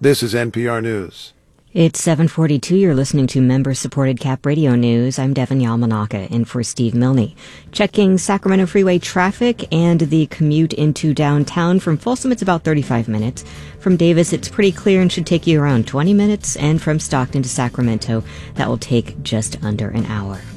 This is NPR News. It's 7:42. You're listening to member-supported Cap Radio News. I'm Devin Yamanaka, in for Steve Milne. Checking Sacramento freeway traffic and the commute into downtown. From Folsom, it's about 35 minutes. From Davis, it's pretty clear and should take you around 20 minutes. And from Stockton to Sacramento, that will take just under an hour.